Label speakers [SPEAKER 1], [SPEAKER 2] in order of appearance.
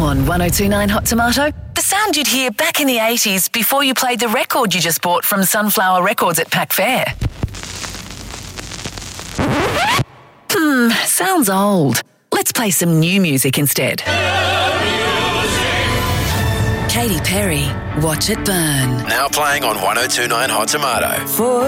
[SPEAKER 1] On 1029 Hot Tomato, the sound you'd hear back in the 80s before you played the record you just bought from Sunflower Records at Pack Fair. Sounds old. Let's play some new music instead. Katy Perry, Watch It Burn.
[SPEAKER 2] Now playing on 1029 Hot Tomato.
[SPEAKER 1] For